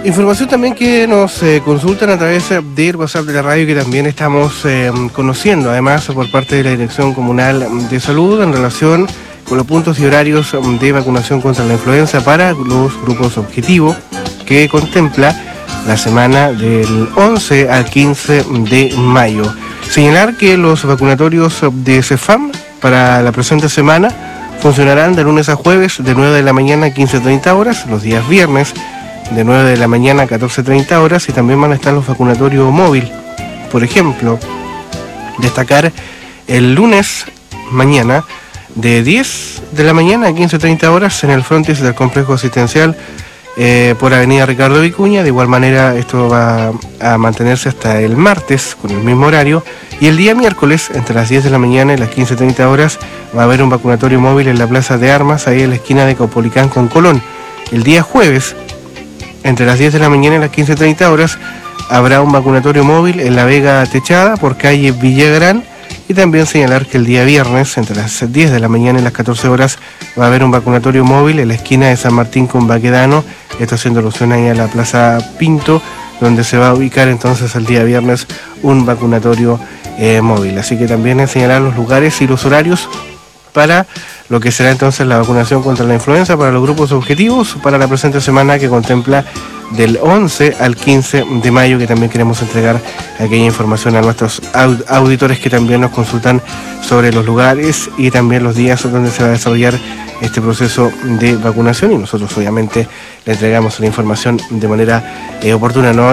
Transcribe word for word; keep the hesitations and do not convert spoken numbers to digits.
Información también que nos eh, consultan a través del WhatsApp de la radio, que también estamos eh, conociendo, además por parte de la Dirección Comunal de Salud, en relación con los puntos y horarios de vacunación contra la influenza para los grupos objetivo, que contempla la semana del once al quince de mayo. Señalar que los vacunatorios de CEFAM para la presente semana funcionarán de lunes a jueves de nueve de la mañana a quince treinta horas, los días viernes de nueve de la mañana a catorce treinta horas, y también van a estar los vacunatorios móvil. Por ejemplo, destacar el lunes mañana de diez de la mañana a quince treinta horas en el frontis del complejo asistencial eh, por avenida Ricardo Vicuña. De igual manera, esto va a mantenerse hasta el martes con el mismo horario, y el día miércoles entre las diez de la mañana y las quince treinta horas va a haber un vacunatorio móvil en la Plaza de Armas, ahí en la esquina de Caupolicán con Colón. El día jueves entre las diez de la mañana y las quince treinta horas habrá un vacunatorio móvil en la Vega Techada por calle Villagrán. Y también señalar que el día viernes entre las diez de la mañana y las catorce horas va a haber un vacunatorio móvil en la esquina de San Martín con Baquedano, esto haciendo alusión ahí a la Plaza Pinto, donde se va a ubicar entonces el día viernes un vacunatorio eh, móvil. Así que también es señalar los lugares y los horarios para lo que será entonces la vacunación contra la influenza para los grupos objetivos para la presente semana, que contempla del once al quince de mayo, que también queremos entregar aquella información a nuestros auditores que también nos consultan sobre los lugares y también los días donde se va a desarrollar este proceso de vacunación, y nosotros obviamente le entregamos la información de manera eh, oportuna, ¿no?